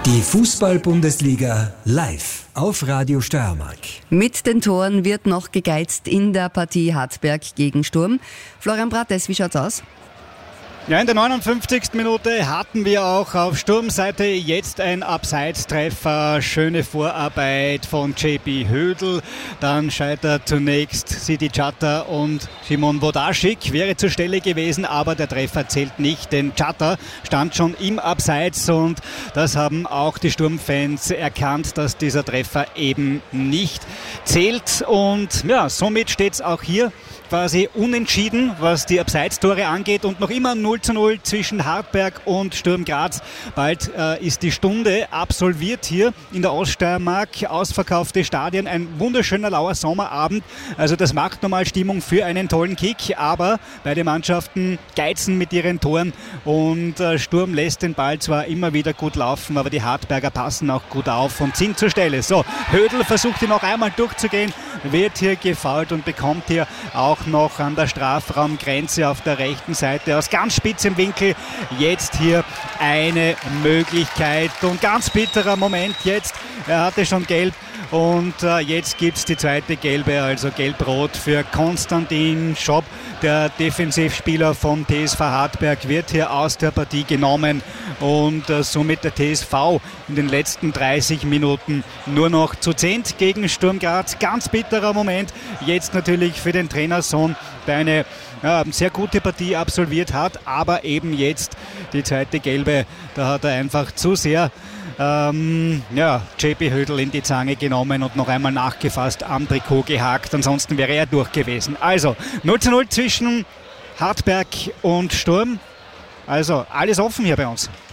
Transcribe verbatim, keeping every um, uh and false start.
Die Fußball-Bundesliga live auf Radio Steiermark. Mit den Toren wird noch gegeizt in der Partie Hartberg gegen Sturm. Florian Brattes, wie schaut's aus? Ja, in der neunundfünfzigsten Minute hatten wir auch auf Sturmseite jetzt ein Abseitstreffer. Schöne Vorarbeit von J P Hödl. Dann scheitert zunächst Sidi Chata und Simon Vodašik. Wäre zur Stelle gewesen, aber der Treffer zählt nicht, denn Chata stand schon im Abseits und das haben auch die Sturmfans erkannt, dass dieser Treffer eben nicht zählt. Und ja, somit steht es auch hier quasi unentschieden, was die Abseitstore angeht und noch immer null zu null zwischen Hartberg und Sturm Graz. Bald äh, ist die Stunde absolviert hier in der Oststeiermark. Ausverkaufte Stadien, ein wunderschöner lauer Sommerabend. Also das macht nochmal Stimmung für einen tollen Kick, aber beide Mannschaften geizen mit ihren Toren und äh, Sturm lässt den Ball zwar immer wieder gut laufen, aber die Hartberger passen auch gut auf und sind zur Stelle. So, Hödl versucht hier noch einmal durchzugehen, wird hier gefoult und bekommt hier auch noch an der Strafraumgrenze auf der rechten Seite aus ganz spitzem Winkel jetzt hier eine Möglichkeit und ganz bitterer Moment jetzt. Er hatte schon gelb und äh, jetzt gibt es die zweite gelbe, also gelb-rot für Konstantin Schopp. Der Defensivspieler vom T S V Hartberg wird hier aus der Partie genommen und äh, somit der T S V in den letzten dreißig Minuten nur noch zu zehnt gegen Sturm Graz. Ganz bitterer Moment jetzt natürlich für den Trainersohn, der eine ja, sehr gute Partie absolviert hat, aber eben jetzt die zweite gelbe, da hat er einfach zu sehr Ähm, ja, J P Hödl in die Zange genommen und noch einmal nachgefasst, am Trikot gehakt, ansonsten wäre er durch gewesen. Also null zu null zwischen Hartberg und Sturm, also alles offen hier bei uns.